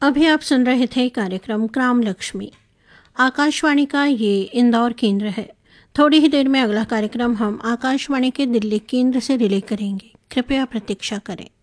अभी आप सुन रहे थे कार्यक्रम ग्राम लक्ष्मी। आकाशवाणी का ये इंदौर केंद्र है। थोड़ी ही देर में अगला कार्यक्रम हम आकाशवाणी के दिल्ली केंद्र से रिले करेंगे। कृपया प्रतीक्षा करें।